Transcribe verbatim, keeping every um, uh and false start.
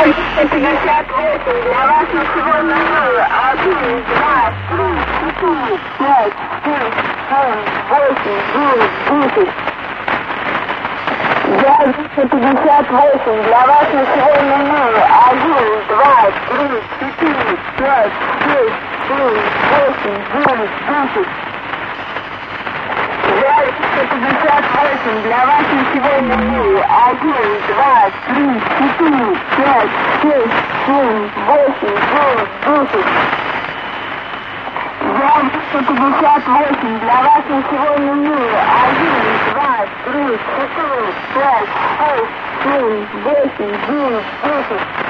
триста пятьдесят восемь, для вас на сегодня было один, два, три, четыре, пять, шесть, семь, восемь, девять, десять. Я триста пятьдесят восемь, для вас на сегодня было один, два, три, четыре, пять, шесть, семь, восемь, девять, десять. Я триста пятьдесят восемь, для вас на сегодня было один, два, три, четыре, пять, шесть, семь, восемь, девять, десять. Я триста пятьдесят восемь, для вас на сегодня было один, два, три, четыре, пять, шесть, семь, восемь, девять, десять.